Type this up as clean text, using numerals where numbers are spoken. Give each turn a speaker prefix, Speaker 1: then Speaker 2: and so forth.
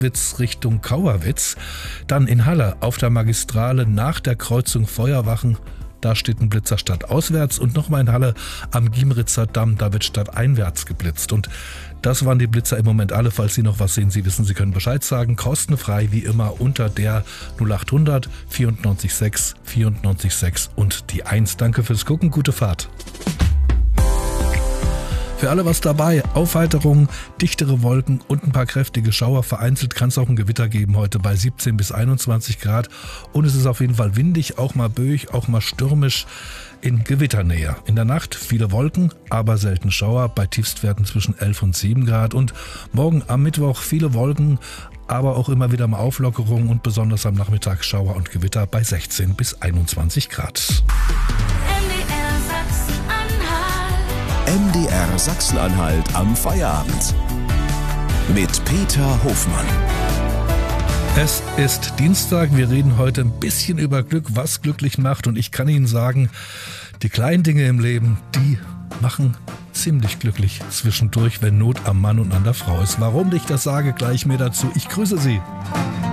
Speaker 1: Witz Richtung Kauerwitz. Dann in Halle auf der Magistrale nach der Kreuzung Feuerwachen. Da steht ein Blitzer stadtauswärts und nochmal in Halle am Giemritzer Damm, da wird stadteinwärts geblitzt. Und das waren die Blitzer im Moment alle. Falls Sie noch was sehen, Sie wissen, Sie können Bescheid sagen. Kostenfrei wie immer unter der 0800 94 6 94 6 und die 1. Danke fürs Gucken, gute Fahrt. Für alle was dabei, Aufheiterung, dichtere Wolken und ein paar kräftige Schauer. Vereinzelt kann es auch ein Gewitter geben heute bei 17 bis 21 Grad. Und es ist auf jeden Fall windig, auch mal böig, auch mal stürmisch in Gewitternähe. In der Nacht viele Wolken, aber selten Schauer bei Tiefstwerten zwischen 11 und 7 Grad. Und morgen am Mittwoch viele Wolken, aber auch immer wieder mal Auflockerung und besonders am Nachmittag Schauer und Gewitter bei 16 bis 21 Grad.
Speaker 2: MDR Sachsen-Anhalt am Feierabend mit Peter Hofmann.
Speaker 1: Es ist Dienstag, wir reden heute ein bisschen über Glück, was glücklich macht. Und ich kann Ihnen sagen, die kleinen Dinge im Leben, die machen ziemlich glücklich zwischendurch, wenn Not am Mann und an der Frau ist. Warum ich das sage, gleich mehr dazu. Ich grüße Sie.